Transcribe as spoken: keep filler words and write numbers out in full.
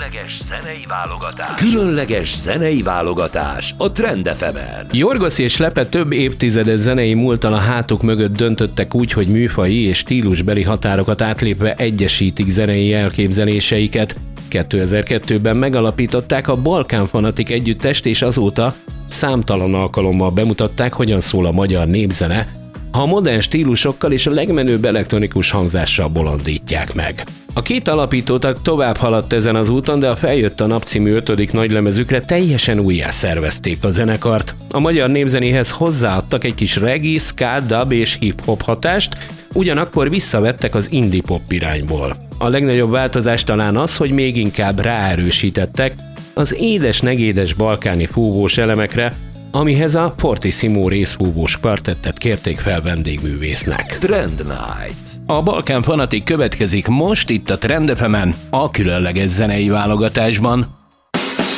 Különleges zenei válogatás. Különleges zenei válogatás a Trend ef emen. Jorgos és Lepe több évtizedes zenei múlttal a hátuk mögött döntöttek úgy, hogy műfaji és stílusbeli határokat átlépve egyesítik zenei elképzeléseiket. kétezer-kettőben megalapították a Balkán Fanatik együttest, és azóta számtalan alkalommal bemutatták, hogyan szól a magyar népzene, ha a modern stílusokkal és a legmenőbb elektronikus hangzással bolondítják meg. A két alapítótag tovább haladt ezen az úton, de a Feljött a nap című ötödik nagylemezükre teljesen újjá szervezték a zenekart. A magyar népzenéhez hozzáadtak egy kis reggae, ska, dub és hip-hop hatást, ugyanakkor visszavettek az indie pop irányból. A legnagyobb változás talán az, hogy még inkább ráerősítettek az édes-negédes balkáni fúvós elemekre, amihez a Fortissimo részfúvós kvartettet kérték fel vendégművésznek. Trend Night. A Balkán Fanatik következik most itt a Trend ef emen, a különleges zenei válogatásban.